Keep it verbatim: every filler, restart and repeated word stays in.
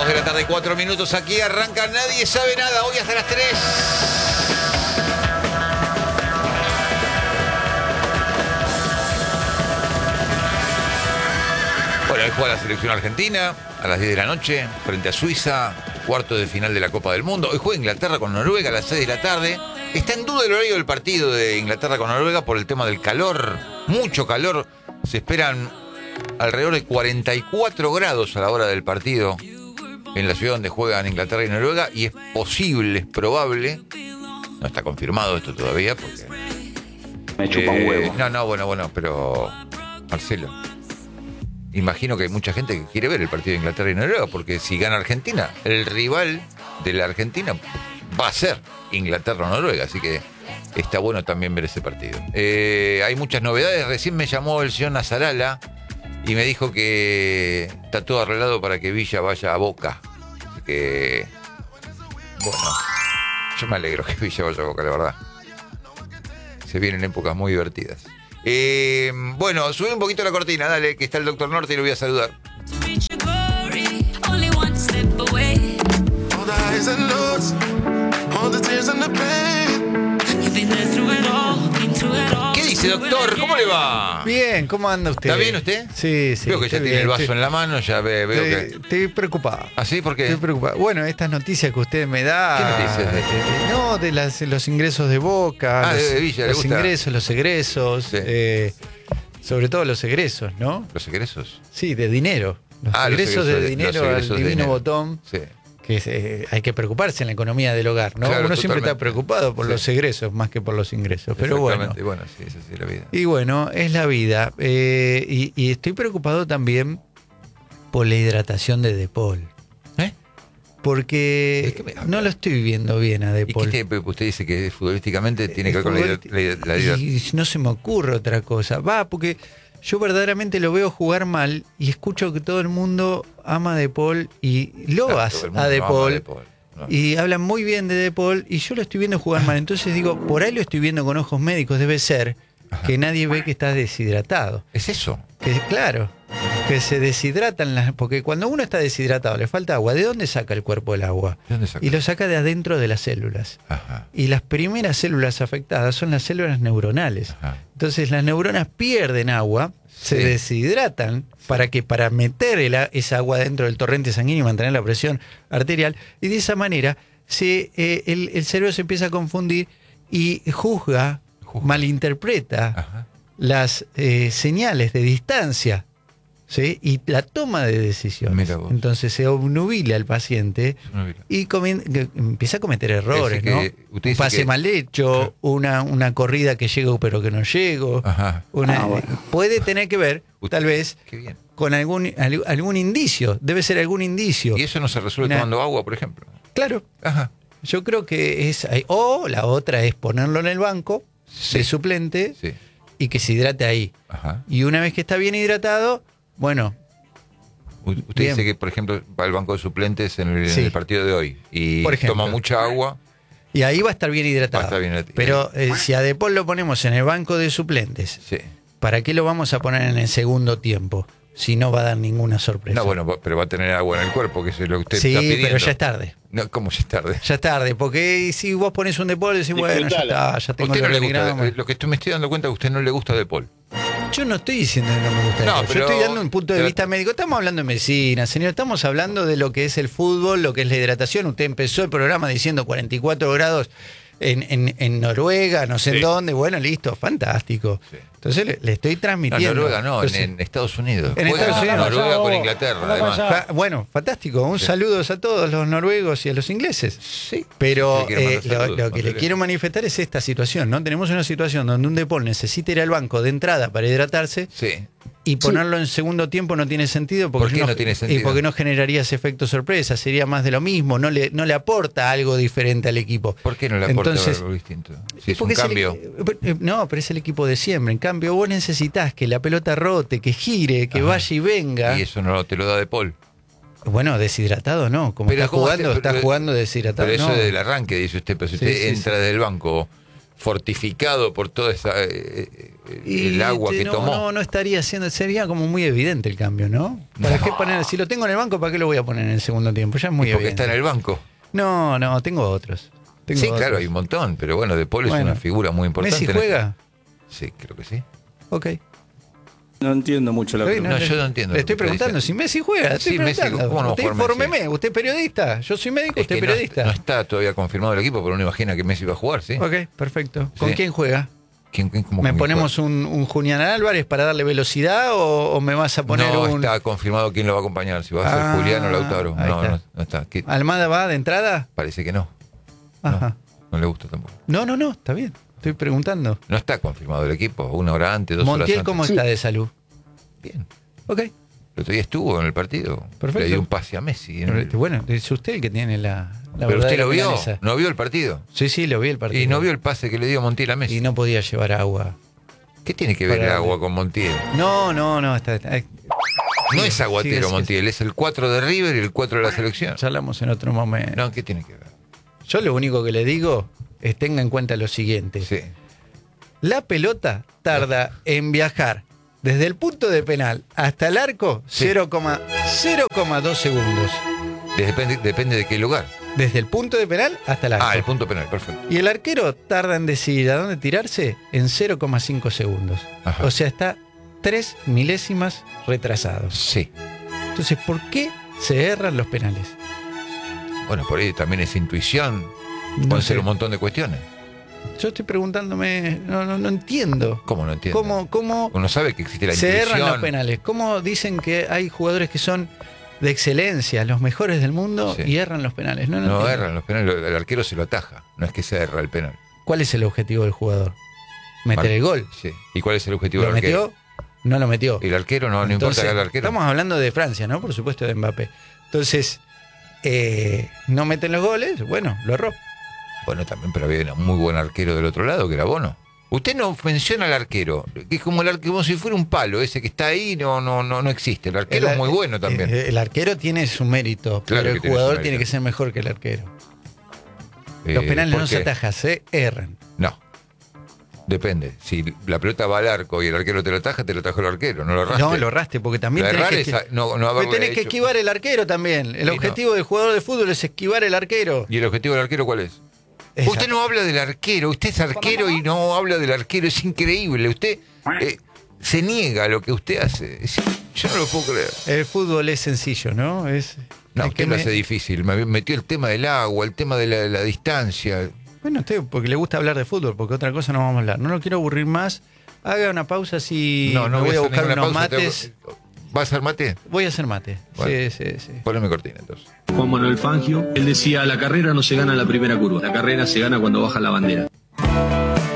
dos de la tarde, cuatro minutos. Aquí arranca Nadie Sabe Nada. Hoy hasta las tres. Bueno, hoy juega la selección argentina a las diez de la noche frente a Suiza. Cuarto de final de la Copa del Mundo. Hoy juega Inglaterra con Noruega a las seis de la tarde. Está en duda el horario del partido de Inglaterra con Noruega por el tema del calor. Mucho calor. Se esperan alrededor de cuarenta y cuatro grados a la hora del partido en la ciudad donde juegan Inglaterra y Noruega. Y es posible, es probable, no está confirmado esto todavía porque... Me chupa eh, un huevo. No, no, bueno, bueno, pero... Marcelo, imagino que hay mucha gente que quiere ver el partido de Inglaterra y Noruega, porque si gana Argentina, el rival de la Argentina va a ser Inglaterra o Noruega, así que está bueno también ver ese partido. Eh, hay muchas novedades. Recién me llamó el señor Nazarala y me dijo que está todo arreglado para que Villa vaya a Boca. Así que, bueno, yo me alegro que Villa vaya a Boca, la verdad. Se vienen épocas muy divertidas. Eh, bueno, sube un poquito la cortina, dale, que está el doctor Norte y lo voy a saludar. ¿Qué dice, doctor? ¿Cómo le va? Bien, ¿cómo anda usted? ¿Está bien usted? Sí, sí. Veo que ya bien, tiene el vaso estoy, en la mano, ya ve, veo estoy, que... Estoy preocupado. ¿Ah, sí? ¿Por qué? Estoy preocupado. Bueno, estas noticias que usted me da... ¿Qué noticias? Eh, eh, no, de las, los ingresos de Boca, Ah, los, de Villa, ¿le los gusta? ingresos, los egresos, Sí. eh, sobre todo los egresos, ¿no? ¿Los egresos? Sí, de dinero. Los Ah, los egresos de egresos de- dinero los al egresos de divino dinero. botón. Sí. Que es, eh, hay que preocuparse en la economía del hogar, ¿no? Claro, Uno siempre está totalmente. preocupado por Sí. los egresos más que por los ingresos, pero bueno. Exactamente, bueno, sí, esa sí es la vida. Y bueno, es la vida. Eh, y, y estoy preocupado también por la hidratación de De Paul. ¿Eh? ¿De Porque qué me habla? no lo estoy viendo bien a De ¿Y Paul. qué tiene- usted dice que futbolísticamente tiene Eh, que ver con la, futbolísti- hidra- la, la hidra- Y no se me ocurre otra cosa. Va, porque yo verdaderamente lo veo jugar mal y escucho que todo el mundo ama a De Paul y loas Todo el mundo a De no ama Paul. De Paul, no. Y hablan muy bien de De Paul y yo lo estoy viendo jugar mal. Entonces digo, por ahí lo estoy viendo con ojos médicos. Debe ser que nadie ve que está deshidratado. ¿Es eso? Que claro, que se deshidratan las... Porque cuando uno está deshidratado, le falta agua. ¿De dónde saca el cuerpo el agua? ¿De dónde saca? Y lo saca de adentro de las células. Ajá. Y las primeras células afectadas son las células neuronales. Ajá. Entonces las neuronas pierden agua, se Sí. deshidratan para que para meter el a- esa agua dentro del torrente sanguíneo y mantener la presión arterial. Y de esa manera se, eh, el, el cerebro se empieza a confundir y juzga, Juzga. malinterpreta Ajá. las eh, señales de distancia, ¿sí? Y la toma de decisiones. Mira vos. Entonces se obnubila al paciente No, mira. y comen- que empieza a cometer errores, Ese que- ¿no? usted Un dice pase que- mal hecho, una, una corrida que llego pero que no llego. Ajá. Una- Ah, bueno. Puede tener que ver, Usted- tal vez, Qué bien. con algún, al- algún indicio. Debe ser algún indicio. Y eso no se resuelve Una- tomando agua, por ejemplo. Claro, Ajá. yo creo que es... O la otra es ponerlo en el banco Sí. de suplente Sí. y que se hidrate ahí. Ajá. Y una vez que está bien hidratado, bueno, U- Usted Bien. dice que, por ejemplo, va al banco de suplentes en el, en Sí. el partido de hoy y Por ejemplo. toma mucha agua. y ahí va a estar bien hidratado. Va a estar bien hidratado. Pero eh, si a De Paul lo ponemos en el banco de suplentes, Sí. ¿para qué lo vamos a poner en el segundo tiempo? Si no va a dar ninguna sorpresa. No, bueno, va- pero va a tener agua en el cuerpo, que eso es lo que usted sí, está pidiendo. pero ya es tarde. No, ¿cómo ya es tarde? Ya es tarde, porque si vos pones un De Paul, decís, bueno, ya Disfrutala. está, ya tengo Usted no el le gusta, organigrama. eh, lo que estoy, me estoy dando cuenta es que a usted no le gusta De Paul. Yo no estoy diciendo que no me gusta. No, el fútbol. pero- Yo estoy dando un punto de pero- vista médico. Estamos hablando de medicina, señor. Estamos hablando de lo que es el fútbol, lo que es la hidratación. Usted empezó el programa diciendo cuarenta y cuatro grados en, en, en Noruega, no sé Sí. en dónde. Bueno, listo, fantástico. Sí. Entonces le, le estoy No, transmitiendo. Noruega no, en, Entonces, en Estados Unidos. En Juega Estados Unidos. Noruega con Vamos, Inglaterra, vamos además. allá. fa- bueno, fantástico. Un Sí. saludo a todos los noruegos y a los ingleses. Sí. Pero Le quiero mandar eh, lo, saludos, lo que le Marcelo. quiero manifestar es esta situación, ¿no? Tenemos una situación donde un De Paul necesita ir al banco de entrada para hidratarse Sí. y ponerlo en segundo tiempo no tiene sentido porque ¿Por qué no tiene sentido? Y porque no generaría ese efecto sorpresa, sería más de lo mismo, no le, no le aporta algo diferente al equipo. ¿Por qué no le aporta Entonces, algo distinto? Si es un porque es el- cambio. eh, no, pero es el equipo de siempre. En cambio, vos necesitas que la pelota rote, que gire, que Ajá. vaya y venga. Y eso no te lo da De Paul. Bueno, deshidratado no, como Pero está ¿cómo jugando, hace- está pero- jugando deshidratado. Pero eso no. del arranque, dice usted, pero si Sí, usted sí, entra del banco fortificado por toda esa eh, Y el agua te- que no, tomó. No, no estaría haciendo, sería como muy evidente el cambio, ¿no? ¿Para No. qué poner? Si lo tengo en el banco, ¿para qué lo voy a poner en el segundo tiempo? Ya es muy Y porque evidente. está en el banco. No, no, tengo otros. Tengo Sí, otros. claro, hay un montón, pero bueno, De Paul es Bueno. una figura muy importante. ¿Messi en este- juega? Sí, creo que sí. Ok. No entiendo mucho la Oye, pregunta. No, le- yo no entiendo Le lo estoy que usted preguntando dice. si Messi juega. Estoy Sí, Messi, preguntando. ¿cómo no va a usted jugar Messi? infórmeme. Usted es periodista. Yo soy médico, Es usted que es no, periodista. no está todavía confirmado el equipo, pero uno imagina que Messi va a jugar, ¿sí? Ok, perfecto. ¿Con Sí. quién juega? ¿Quién, quién- cómo- ¿Me quién ponemos un, un Julián Álvarez para darle velocidad o, o me vas a juega? poner No un. está confirmado quién lo va a acompañar, si va a ser Ah, Julián o Lautaro. ahí No, está. no, no está. ¿Qué? ¿Almada va de entrada? Parece que no. Ajá. No le gusta tampoco. No, no, no, está bien. Estoy preguntando. No está confirmado el equipo, una hora antes, dos horas Montiel, antes. ¿cómo está de salud? Bien. Ok. El otro día estuvo en el partido. Perfecto. Le dio un pase a Messi. en el- Bueno, es usted el que tiene la, la Pero usted verdadera lo vio, milanesa. no vio el partido. Sí, sí, lo vi el partido. Y no vio el pase que le dio Montiel a Messi. Y no podía llevar agua. ¿Qué tiene que ver Para- el agua con Montiel? No, no, no. Está, está- No es aguatero sigue, sigue, Montiel, es el cuatro de River y el cuatro de la selección. Charlamos en otro momento. No, ¿qué tiene que ver? Yo lo único que le digo es tenga en cuenta lo siguiente. Sí. La pelota tarda en viajar desde el punto de penal hasta el arco Sí. cero coma cero dos segundos. Depende, depende de qué lugar. Desde el punto de penal hasta el arco. Ah, el punto penal, perfecto. Y el arquero tarda en decidir a dónde tirarse en cero coma cinco segundos. Ajá. O sea, está tres milésimas retrasados. Sí. Entonces, ¿por qué se erran los penales? Bueno, por ahí también es intuición. No Pueden sé. ser un montón de cuestiones. Yo estoy preguntándome, no, no, no entiendo. ¿Cómo no entiendo? ¿Cómo, cómo Uno sabe que existe la se intuición. erran los penales? ¿Cómo dicen que hay jugadores que son de excelencia, los mejores del mundo, Sí. y erran los penales? No, no, No entiendo. erran los penales, el arquero se lo ataja. No es que se erra el penal. ¿Cuál es el objetivo del jugador? Meter Vale. el gol. Sí. ¿Y cuál es el objetivo ¿Lo del arquero? metió? No lo metió. El arquero no, no Entonces, importa que el arquero. Estamos hablando de Francia, ¿no? Por supuesto, de Mbappé. Entonces, eh, no meten los goles, bueno, lo erró. Bueno, también, pero había un muy buen arquero del otro lado, que era Bono. Usted no menciona al arquero, que es como el arquero, como si fuera un palo, ese que está ahí, no, no, no, no existe. El arquero El- es muy bueno también. eh, El arquero tiene su mérito, Claro pero que el tiene su jugador mérito. tiene que ser mejor que el arquero. Los Eh, penales ¿por no se qué? atajan, se erran. No. Depende. Si la pelota va al arco y el arquero te lo ataja, te lo atajó el arquero, no lo erraste. No, lo erraste, porque también Lo tenés errar que, es esqui- a- no- no porque haberle tenés que hecho- esquivar el arquero también. El Sí, objetivo del jugador de fútbol es esquivar el arquero. ¿Y el objetivo del arquero cuál es? Esa. Usted no habla del arquero, usted es arquero y no habla del arquero, es increíble. Usted eh, se niega a lo que usted hace. Es- yo no lo puedo creer. El fútbol es sencillo, ¿no? Es, No, es usted que lo me- hace difícil. Me metió el tema del agua, el tema de la, la distancia. Bueno, usted porque le gusta hablar de fútbol, porque otra cosa no vamos a hablar. No lo quiero aburrir más. Haga una pausa si no, no me voy a hacer buscar ninguna unos pausa, tengo- mates. ¿Va a hacer mate? Voy a hacer mate. Bueno. Sí, sí, sí. Poneme cortina entonces. Juan Manuel Fangio, él decía, la carrera no se gana en la primera curva, la carrera se gana cuando baja la bandera.